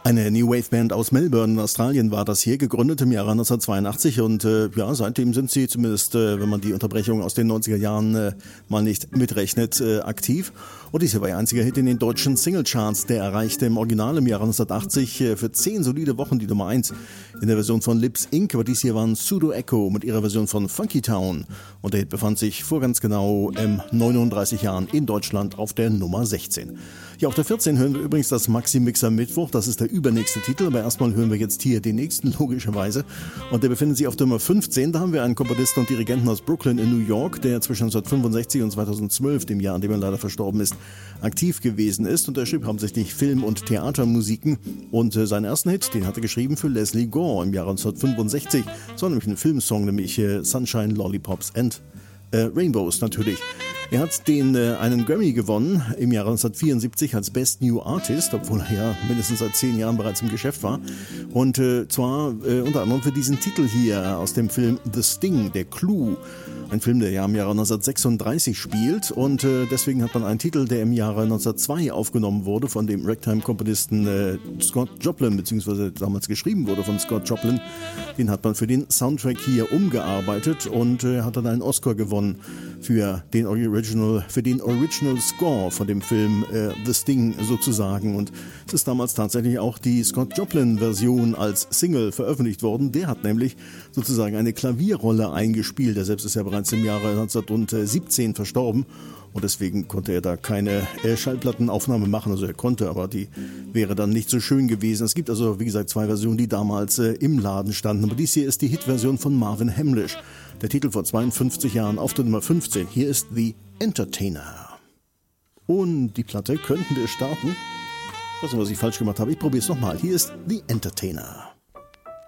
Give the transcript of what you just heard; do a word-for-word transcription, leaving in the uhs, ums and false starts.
Eine New Wave Band aus Melbourne in Australien war das hier, gegründet im Jahre neunzehnhundertzweiundachtzig und äh, ja, seitdem sind sie zumindest, äh, wenn man die Unterbrechung aus den neunziger Jahren äh, mal nicht mitrechnet, äh, aktiv. Und dies hier war ihr einziger Hit in den deutschen Singlecharts, der erreichte im Original im Jahre neunzehnhundertachtzig äh, für zehn solide Wochen die Nummer eins in der Version von Lips Incorporated. Aber dies hier waren Pseudo Echo mit ihrer Version von Funky Town und der Hit befand sich vor ganz genau ähm, neununddreißig Jahren in Deutschland auf der Nummer sechzehn. Ja, auf der vierzehn hören wir übrigens das Maxi Mixer Mittwoch, das ist der übernächste Titel, aber erstmal hören wir jetzt hier den nächsten, logischerweise. Und der befindet sich auf der Nummer fünfzehn. Da haben wir einen Komponisten und Dirigenten aus Brooklyn in New York, der zwischen neunzehnhundertfünfundsechzig und zweitausendzwölf, dem Jahr, in dem er leider verstorben ist, aktiv gewesen ist. Und er schrieb hauptsächlich Film- und Theatermusiken. Und äh, seinen ersten Hit, den hat er geschrieben für Leslie Gore im Jahre neunzehnhundertfünfundsechzig. Das war nämlich ein Filmsong, nämlich äh, Sunshine, Lollipops and äh, Rainbows natürlich. Er hat den äh, einen Grammy gewonnen im Jahre neunzehnhundertvierundsiebzig als Best New Artist, obwohl er ja mindestens seit zehn Jahren bereits im Geschäft war. Und äh, zwar äh, unter anderem für diesen Titel hier aus dem Film The Sting, der Clou. Ein Film, der ja im Jahre neunzehnhundertsechsunddreißig spielt und äh, deswegen hat man einen Titel, der im Jahre neunzehnhundertzwei aufgenommen wurde von dem Ragtime-Komponisten äh, Scott Joplin, beziehungsweise damals geschrieben wurde von Scott Joplin. Den hat man für den Soundtrack hier umgearbeitet und äh, hat dann einen Oscar gewonnen für den Original, für den Original Score von dem Film äh, The Sting sozusagen. Und es ist damals tatsächlich auch die Scott Joplin-Version als Single veröffentlicht worden. Der hat nämlich sozusagen eine Klavierrolle eingespielt. Er selbst ist ja bereits im Jahre neunzehnhundertsiebzehn verstorben und deswegen konnte er da keine äh, Schallplattenaufnahme machen. Also er konnte, aber die wäre dann nicht so schön gewesen. Es gibt also, wie gesagt, zwei Versionen, die damals äh, im Laden standen. Aber dies hier ist die Hitversion von Marvin Hamlisch. Der Titel vor zweiundfünfzig Jahren auf der Nummer fünfzehn. Hier ist The Entertainer. Und die Platte könnten wir starten. Ich weiß nicht, was ich falsch gemacht habe. Ich probiere es nochmal. Hier ist The Entertainer.